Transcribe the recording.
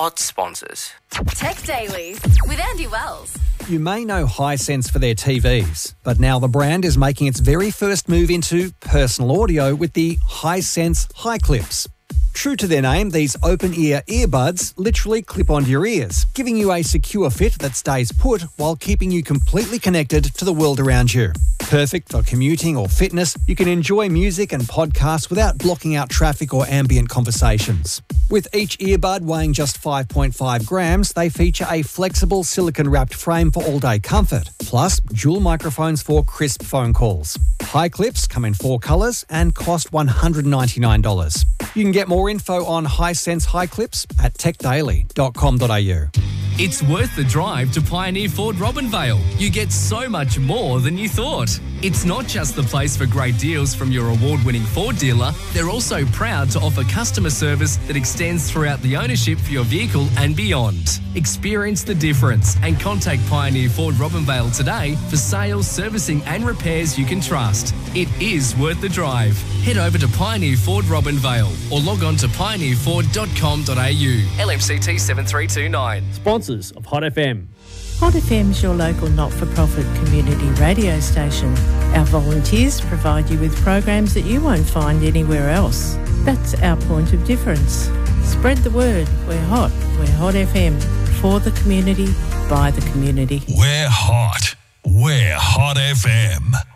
Hot sponsors. Tech Daily with Andy Wells. You may know Hisense for their TVs, but now the brand is making its very first move into personal audio with the Hisense HiClips. True to their name, these open-ear earbuds literally clip onto your ears, giving you a secure fit that stays put while keeping you completely connected to the world around you. Perfect for commuting or fitness, you can enjoy music and podcasts without blocking out traffic or ambient conversations. With each earbud weighing just 5.5 grams, they feature a flexible silicone-wrapped frame for all-day comfort, plus dual microphones for crisp phone calls. HiClips come in 4 colours and cost $199. You can get more info on Hisense HiClips at techdaily.com.au. It's worth the drive to Pioneer Ford Robinvale. You get so much more than you thought. It's not just the place for great deals from your award-winning Ford dealer. They're also proud to offer customer service that extends throughout the ownership for your vehicle and beyond. Experience the difference and contact Pioneer Ford Robinvale today for sales, servicing and repairs you can trust. It is worth the drive. Head over to Pioneer Ford Robinvale or log on to pioneerford.com.au. LMCT 7329. Sponsors of Hot FM. Hot FM is your local not-for-profit community radio station. Our volunteers provide you with programs that you won't find anywhere else. That's our point of difference. Spread the word. We're hot. We're Hot FM. For the community, by the community. We're hot. We're Hot FM.